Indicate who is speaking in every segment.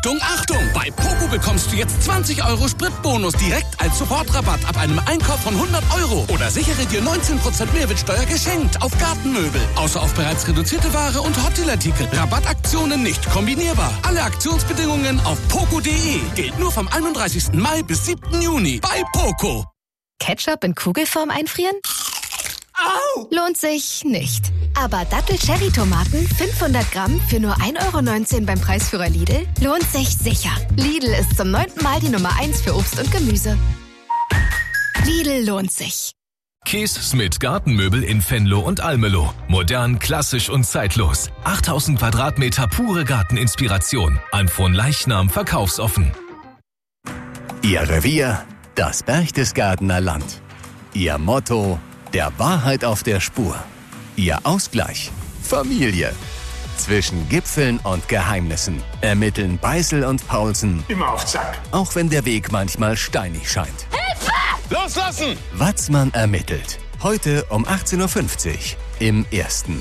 Speaker 1: Achtung, Achtung! Bei Poco bekommst du jetzt 20 € Spritbonus direkt als Sofortrabatt ab einem Einkauf von 100 € oder sichere dir 19% Mehrwertsteuer geschenkt auf Gartenmöbel. Außer auf bereits reduzierte Ware und Hotdealer-Ticket. Rabattaktionen nicht kombinierbar. Alle Aktionsbedingungen auf poco.de. Gilt nur vom 31. Mai bis 7. Juni bei Poco.
Speaker 2: Ketchup in Kugelform einfrieren?
Speaker 1: Au!
Speaker 2: Lohnt sich nicht. Aber Dattel-Cherry-Tomaten 500 Gramm für nur 1,19 € beim Preisführer Lidl lohnt sich sicher. Lidl ist zum 9. Mal die Nummer 1 für Obst und Gemüse. Lidl lohnt sich.
Speaker 3: Kees Smith Gartenmöbel in Venlo und Almelo. Modern, klassisch und zeitlos. 8000 Quadratmeter pure Garteninspiration. An Fronleichnam verkaufsoffen.
Speaker 4: Ihr Revier, das Berchtesgadener Land. Ihr Motto, der Wahrheit auf der Spur. Ihr Ausgleich, Familie. Zwischen Gipfeln und Geheimnissen ermitteln Beißel und Paulsen.
Speaker 5: Immer auf Zack.
Speaker 4: Auch wenn der Weg manchmal steinig scheint.
Speaker 5: Hilfe! Loslassen!
Speaker 4: Watzmann ermittelt. Heute um 18:50 Uhr im Ersten.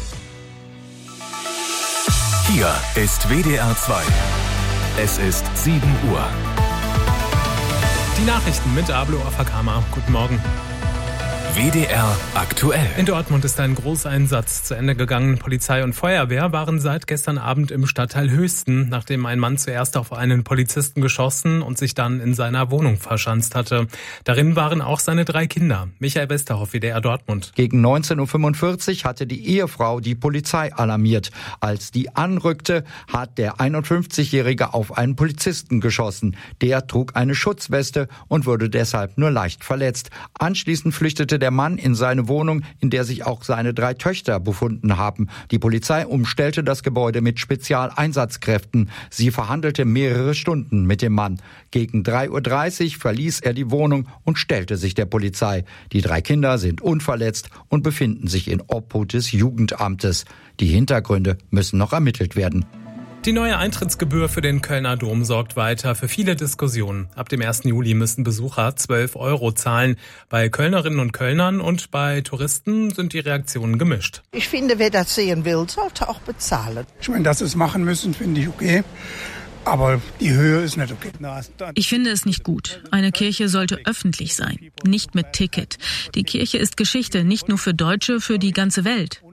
Speaker 3: Hier ist WDR 2. Es ist 7 Uhr.
Speaker 6: Die Nachrichten mit Ablo Afakama. Guten Morgen.
Speaker 3: WDR aktuell.
Speaker 6: In Dortmund ist ein Großeinsatz zu Ende gegangen. Polizei und Feuerwehr waren seit gestern Abend im Stadtteil Höchsten, nachdem ein Mann zuerst auf einen Polizisten geschossen und sich dann in seiner Wohnung verschanzt hatte. Darin waren auch seine 3 Kinder. Michael Westerhoff, WDR Dortmund.
Speaker 7: Gegen 19:45 Uhr hatte die Ehefrau die Polizei alarmiert. Als die anrückte, hat der 51-Jährige auf einen Polizisten geschossen. Der trug eine Schutzweste und wurde deshalb nur leicht verletzt. Anschließend flüchtete der Mann in seine Wohnung, in der sich auch seine 3 Töchter befunden haben. Die Polizei umstellte das Gebäude mit mehrere Stunden mit dem Mann. Gegen 3:30 Uhr verließ er die Wohnung und stellte sich der Polizei. Die 3 Kinder sind unverletzt und befinden sich in Obhut des Jugendamtes. Die Hintergründe müssen noch ermittelt werden.
Speaker 6: Die neue Eintrittsgebühr für den Kölner Dom sorgt weiter für viele Diskussionen. Ab dem 1. Juli müssen Besucher 12 € zahlen. Bei Kölnerinnen und Kölnern und bei Touristen sind die Reaktionen gemischt.
Speaker 8: Ich finde, wer das sehen will, sollte auch bezahlen.
Speaker 5: Ich meine, dass sie es machen müssen, finde ich okay. Aber die Höhe ist nicht okay.
Speaker 9: Ich finde es nicht gut. Eine Kirche sollte öffentlich sein, nicht mit Ticket. Die Kirche ist Geschichte, nicht nur für Deutsche, für die ganze Welt.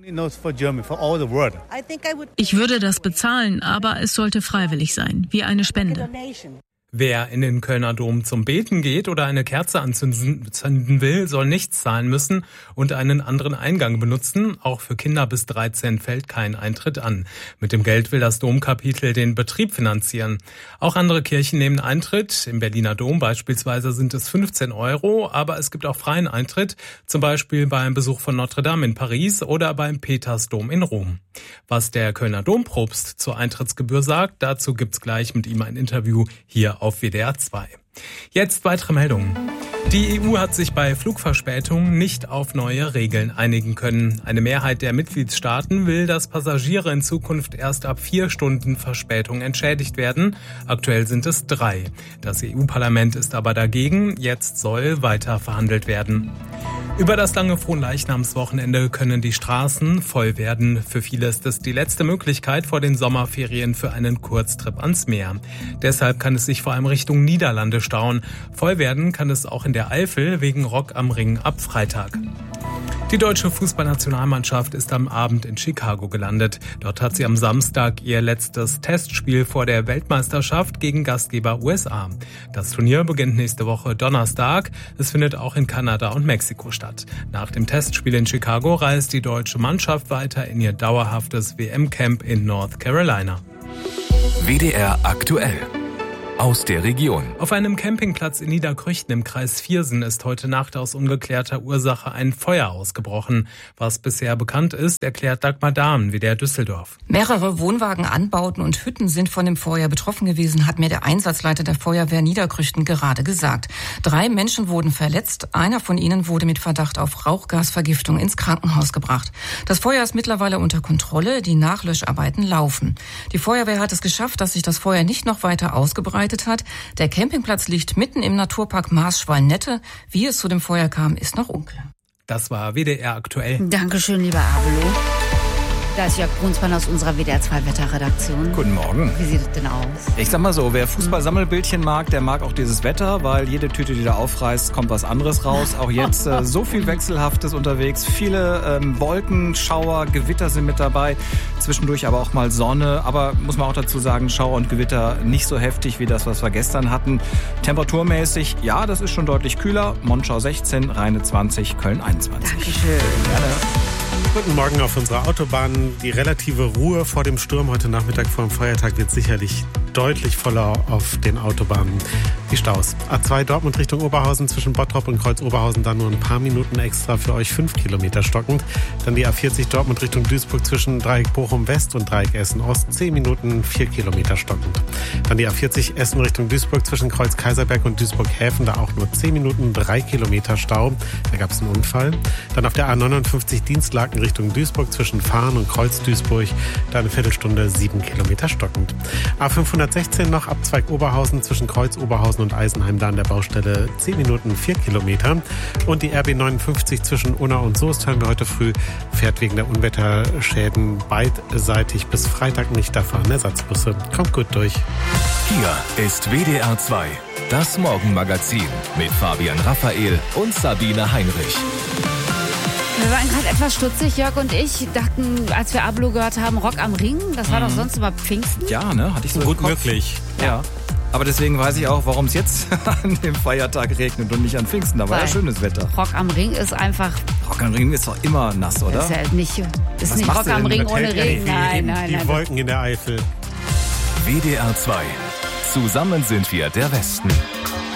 Speaker 9: Ich würde das bezahlen, aber es sollte freiwillig sein, wie eine Spende.
Speaker 6: Wer in den Kölner Dom zum Beten geht oder eine Kerze anzünden will, soll nichts zahlen müssen und einen anderen Eingang benutzen. Auch für Kinder bis 13 fällt kein Eintritt an. Mit dem Geld will das Domkapitel den Betrieb finanzieren. Auch andere Kirchen nehmen Eintritt. Im Berliner Dom beispielsweise sind es 15 €, aber es gibt auch freien Eintritt, zum Beispiel beim Besuch von Notre Dame in Paris oder beim Petersdom in Rom. Was der Kölner Dompropst zur Eintrittsgebühr sagt, dazu gibt's gleich mit ihm ein Interview hier auf WDR 2. Jetzt weitere Meldungen. Die EU hat sich bei Flugverspätungen nicht auf neue Regeln einigen können. Eine Mehrheit der Mitgliedstaaten will, dass Passagiere in Zukunft erst ab 4 Stunden Verspätung entschädigt werden. Aktuell sind es 3. Das EU-Parlament ist aber dagegen. Jetzt soll weiter verhandelt werden. Über das lange Fronleichnamswochenende können die Straßen voll werden. Für viele ist es die letzte Möglichkeit vor den Sommerferien für einen Kurztrip ans Meer. Deshalb kann es sich vor allem Richtung Niederlande stauen. Voll werden kann es auch in der Eifel wegen Rock am Ring ab Freitag. Die deutsche Fußballnationalmannschaft ist am Abend in Chicago gelandet. Dort hat sie am Samstag ihr letztes Testspiel vor der Weltmeisterschaft gegen Gastgeber USA. Das Turnier beginnt nächste Woche Donnerstag. Es findet auch in Kanada und Mexiko statt. Nach dem Testspiel in Chicago reist die deutsche Mannschaft weiter in ihr dauerhaftes WM-Camp in North Carolina.
Speaker 3: WDR aktuell. Aus der Region.
Speaker 6: Auf einem Campingplatz in Niederkrüchten im Kreis Viersen ist heute Nacht aus ungeklärter Ursache ein Feuer ausgebrochen. Was bisher bekannt ist, erklärt Dagmar Dahmen, WDR Düsseldorf.
Speaker 10: Mehrere Wohnwagenanbauten und Hütten sind von dem Feuer betroffen gewesen, hat mir der Einsatzleiter der Feuerwehr Niederkrüchten gerade gesagt. 3 Menschen wurden verletzt. Einer von ihnen wurde mit Verdacht auf Rauchgasvergiftung ins Krankenhaus gebracht. Das Feuer ist mittlerweile unter Kontrolle. Die Nachlöscharbeiten laufen. Die Feuerwehr hat es geschafft, dass sich das Feuer nicht noch weiter ausgebreitet hat. Der Campingplatz liegt mitten im Naturpark Maas-Schwalm-Nette. Wie es zu dem Feuer kam, ist noch unklar.
Speaker 6: Das war WDR aktuell.
Speaker 11: Dankeschön, lieber Abelo. Da ist Jörg Brunsmann aus unserer WDR-2-Wetterredaktion.
Speaker 12: Guten Morgen.
Speaker 11: Wie sieht es denn aus?
Speaker 12: Ich sag mal so, wer Fußball-Sammelbildchen mag, der mag auch dieses Wetter, weil jede Tüte, die da aufreißt, kommt was anderes raus. Auch jetzt so viel Wechselhaftes unterwegs. Viele Wolken, Schauer, Gewitter sind mit dabei. Zwischendurch aber auch mal Sonne. Aber muss man auch dazu sagen, Schauer und Gewitter nicht so heftig wie das, was wir gestern hatten. Temperaturmäßig, ja, das ist schon deutlich kühler. Monschau 16, Rheine 20, Köln 21.
Speaker 11: Dankeschön.
Speaker 12: Gerne.
Speaker 13: Guten Morgen auf unserer Autobahn. Die relative Ruhe vor dem Sturm heute Nachmittag vor dem Feiertag wird sicherlich deutlich voller auf den Autobahnen. Die Staus. A2 Dortmund Richtung Oberhausen zwischen Bottrop und Kreuz Oberhausen dann nur ein paar Minuten extra für euch 5 Kilometer stockend. Dann die A40 Dortmund Richtung Duisburg zwischen Dreieck Bochum West und Dreieck Essen Ost 10 Minuten 4 Kilometer stockend. Dann die A40 Essen Richtung Duisburg zwischen Kreuz Kaiserberg und Duisburg Häfen, da auch nur 10 Minuten 3 Kilometer Stau. Da gab es einen Unfall. Dann auf der A59 Dienstlaken Richtung Duisburg zwischen Fahren und Kreuz Duisburg, da eine Viertelstunde 7 Kilometer stockend. A516 noch Abzweig Oberhausen zwischen Kreuz Oberhausen und Eisenheim, da an der Baustelle 10 Minuten 4 Kilometer. Und die RB 59 zwischen Unna und Soest, hören wir heute früh, fährt wegen der Unwetterschäden beidseitig bis Freitag nicht. Da fahren Ersatzbusse. Kommt gut durch.
Speaker 3: Hier ist WDR 2, das Morgenmagazin mit Fabian Raphael und Sabine Heinrich.
Speaker 11: Wir waren gerade etwas stutzig, Jörg und ich dachten, als wir Ablo gehört haben, Rock am Ring, das war doch sonst immer Pfingsten.
Speaker 12: Ja, ne? Hatte ich so
Speaker 13: gut möglich.
Speaker 12: Ja. Aber deswegen weiß ich auch, warum es jetzt an dem Feiertag regnet und nicht an Pfingsten. Da war ja schönes Wetter.
Speaker 11: Rock am Ring ist einfach...
Speaker 12: Rock am Ring ist doch immer nass, oder?
Speaker 11: Das ist ja nicht Rock am Ring ohne Regen. Nein.
Speaker 13: Die Wolken in der Eifel.
Speaker 3: WDR 2. Zusammen sind wir der Westen.